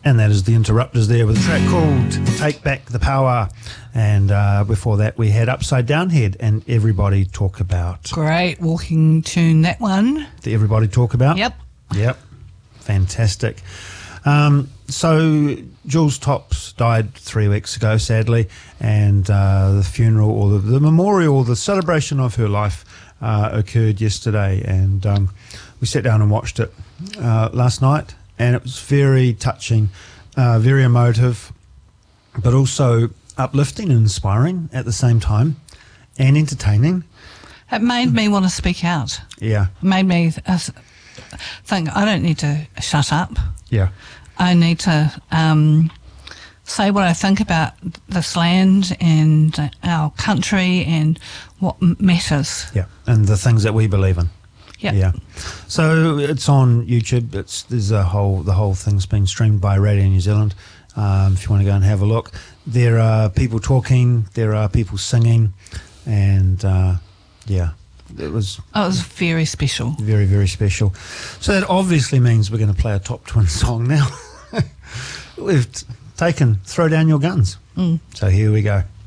And that is the Interrupters there with a track called Take Back the Power. And before that, we had Upside Down Head and Everybody Talk About. Great walking tune, that one. The Everybody Talk About? Yep. Fantastic. So Jules Tops died 3 weeks ago, sadly, and the funeral or the memorial, the celebration of her life occurred yesterday, and we sat down and watched it last night, and it was very touching, very emotive, but also uplifting and inspiring at the same time, and entertaining. It made me want to speak out. Yeah. It made me think, I don't need to shut up. Yeah. I need to say what I think about this land and our country and what matters. Yeah, and the things that we believe in. Yeah. So it's on YouTube. The whole thing's been streamed by Radio New Zealand. If you want to go and have a look, there are people talking, there are people singing, and it was very special. Very, very special. So that obviously means we're going to play a Top Twin song now. We've taken Throw Down Your Guns. So here we go.